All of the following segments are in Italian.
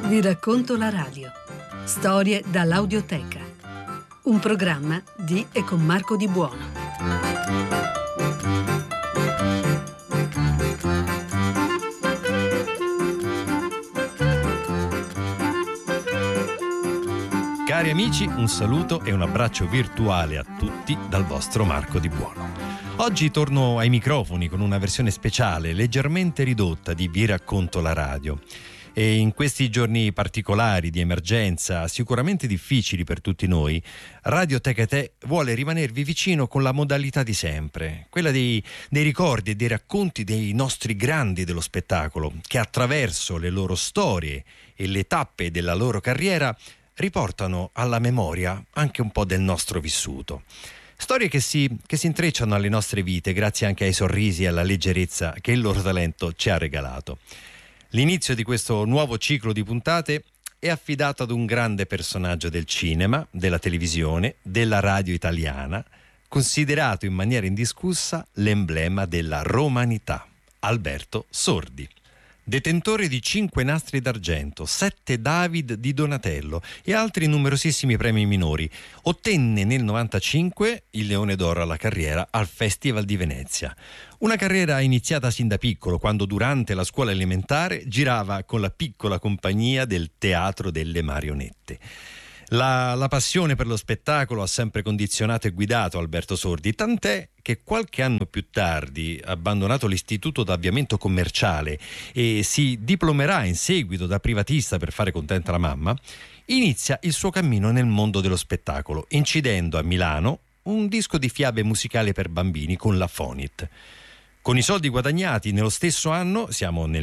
Vi racconto la radio. Storie dall'audioteca. Un programma di e con Marco Di Buono. Cari amici, un saluto e un abbraccio virtuale a tutti dal vostro Marco Di Buono. Oggi torno ai microfoni con una versione speciale, leggermente ridotta di Vi racconto la radio. E in questi giorni particolari di emergenza, sicuramente difficili per tutti noi, Radio Tecate vuole rimanervi vicino con la modalità di sempre, quella dei ricordi e dei racconti dei nostri grandi dello spettacolo, che attraverso le loro storie e le tappe della loro carriera riportano alla memoria anche un po' del nostro vissuto. Storie che si intrecciano alle nostre vite grazie anche ai sorrisi e alla leggerezza che il loro talento ci ha regalato. L'inizio di questo nuovo ciclo di puntate è affidato ad un grande personaggio del cinema, della televisione, della radio italiana, considerato in maniera indiscussa l'emblema della romanità, Alberto Sordi. Detentore di 5 nastri d'argento, 7 David di Donatello e altri numerosissimi premi minori, ottenne nel 1995 il Leone d'Oro alla carriera al Festival di Venezia. Una carriera iniziata sin da piccolo, quando durante la scuola elementare girava con la piccola compagnia del Teatro delle Marionette. La passione per lo spettacolo ha sempre condizionato e guidato Alberto Sordi, tant'è che qualche anno più tardi, abbandonato l'istituto d'avviamento commerciale e si diplomerà in seguito da privatista per fare contenta la mamma, inizia il suo cammino nel mondo dello spettacolo, incidendo a Milano un disco di fiabe musicali per bambini con la Fonit. Con i soldi guadagnati nello stesso anno, siamo nel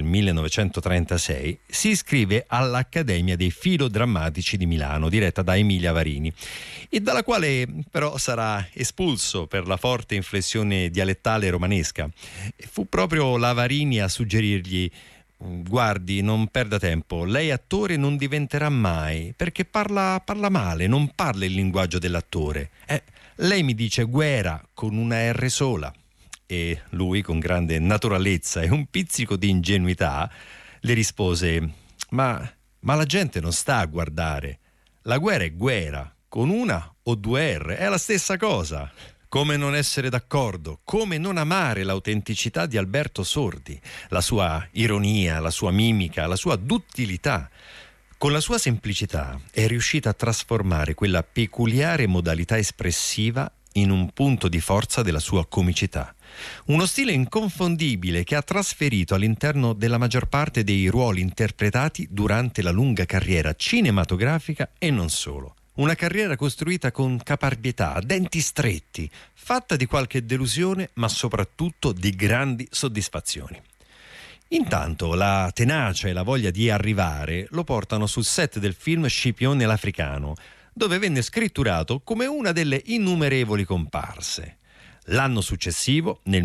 1936, si iscrive all'Accademia dei Filodrammatici di Milano, diretta da Emilia Varini, e dalla quale però sarà espulso per la forte inflessione dialettale romanesca. Fu proprio la Varini a suggerirgli: guardi, non perda tempo, lei attore non diventerà mai, perché parla male, non parla il linguaggio dell'attore. Lei mi dice guerra con una R sola. E lui, con grande naturalezza e un pizzico di ingenuità, le rispose: ma la gente non sta a guardare, la guerra è guerra, con una o 2 R, è la stessa cosa. Come non essere d'accordo, come non amare l'autenticità di Alberto Sordi, la sua ironia, la sua mimica, la sua duttilità. Con la sua semplicità è riuscita a trasformare quella peculiare modalità espressiva in un punto di forza della sua comicità. Uno stile inconfondibile che ha trasferito all'interno della maggior parte dei ruoli interpretati durante la lunga carriera cinematografica e non solo. Una carriera costruita con caparbietà, a denti stretti, fatta di qualche delusione, ma soprattutto di grandi soddisfazioni. Intanto la tenacia e la voglia di arrivare lo portano sul set del film Scipione l'Africano, dove venne scritturato come una delle innumerevoli comparse. L'anno successivo, nel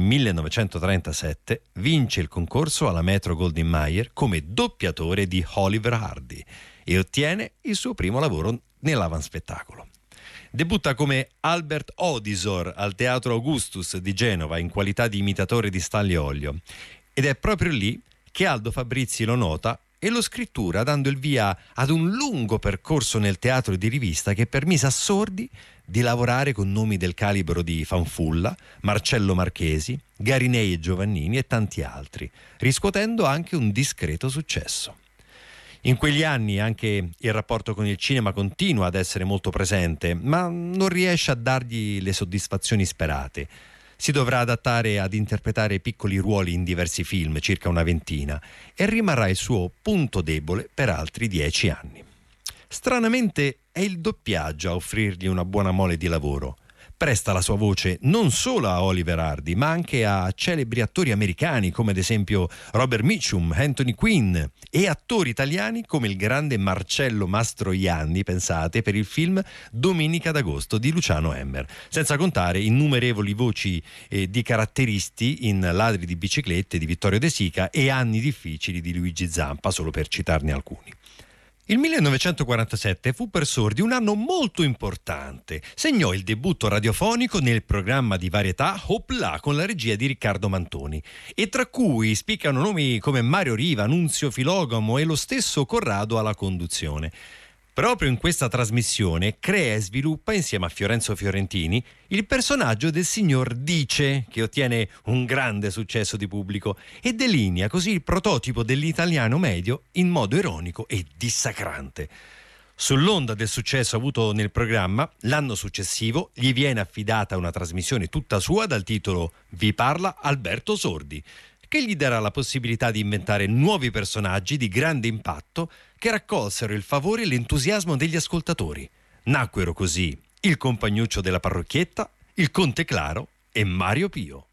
1937, vince il concorso alla Metro-Goldwyn-Mayer come doppiatore di Oliver Hardy e ottiene il suo primo lavoro nell'avanspettacolo. Debutta come Albert Odisor al Teatro Augustus di Genova in qualità di imitatore di Stanlio Olio, ed è proprio lì che Aldo Fabrizi lo nota e lo scrittura, dando il via ad un lungo percorso nel teatro di rivista che permise a Sordi di lavorare con nomi del calibro di Fanfulla, Marcello Marchesi, Garinei e Giovannini e tanti altri, riscuotendo anche un discreto successo. In quegli anni anche il rapporto con il cinema continua ad essere molto presente, ma non riesce a dargli le soddisfazioni sperate. Si dovrà adattare ad interpretare piccoli ruoli in diversi film, circa una ventina, e rimarrà il suo punto debole per altri 10 anni. Stranamente è il doppiaggio a offrirgli una buona mole di lavoro. Presta la sua voce non solo a Oliver Hardy, ma anche a celebri attori americani come ad esempio Robert Mitchum, Anthony Quinn, e attori italiani come il grande Marcello Mastroianni, pensate, per il film Domenica d'Agosto di Luciano Emmer, senza contare innumerevoli voci di caratteristi in Ladri di biciclette di Vittorio De Sica e Anni difficili di Luigi Zampa, solo per citarne alcuni. Il 1947 fu per Sordi un anno molto importante. Segnò il debutto radiofonico nel programma di varietà Hopla con la regia di Riccardo Mantoni, e tra cui spiccano nomi come Mario Riva, Nunzio Filogamo e lo stesso Corrado alla conduzione. Proprio in questa trasmissione crea e sviluppa, insieme a Fiorenzo Fiorentini, il personaggio del signor Dice, che ottiene un grande successo di pubblico e delinea così il prototipo dell'italiano medio in modo ironico e dissacrante. Sull'onda del successo avuto nel programma, l'anno successivo gli viene affidata una trasmissione tutta sua dal titolo Vi parla Alberto Sordi, che gli darà la possibilità di inventare nuovi personaggi di grande impatto che raccolsero il favore e l'entusiasmo degli ascoltatori. Nacquero così il compagnuccio della parrocchietta, il Conte Claro e Mario Pio.